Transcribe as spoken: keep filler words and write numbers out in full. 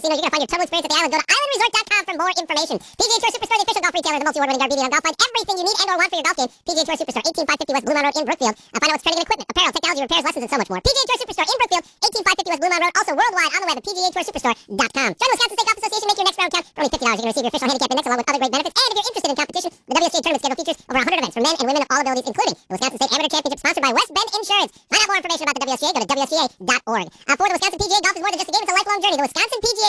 casinos. You're going to find your total experience at the island. Go to island resort dot com for more information. P G A Tour Superstore, the official golf retailer, the multi-award winning Garbini on golf. Find everything you need and or want for your golf game. P G A Tour Superstore, eighteen five fifty West Blue Mountain Road in Brookfield. Uh, find out what's trending in equipment, apparel, technology, repairs, lessons, and so much more. P G A Tour Superstore in Brookfield, eighteen five fifty West Blue Mountain Road. Also worldwide on the web at P G A Tour Superstore dot com. Join the Wisconsin State Golf Association. Make your next round count. For only fifty dollars, you can receive your official handicap index along with other great benefits. And if you're interested in competition, the W S C A tournament schedule features over one hundred events for men and women of all abilities, including the Wisconsin State Amateur Championship sponsored by West Bend Insurance. Find out more information about the W S C A. Go to W S C A dot org. Uh, for the Wisconsin P G A, golf is more than just a game. It's a lifelong journey. The Wisconsin P G A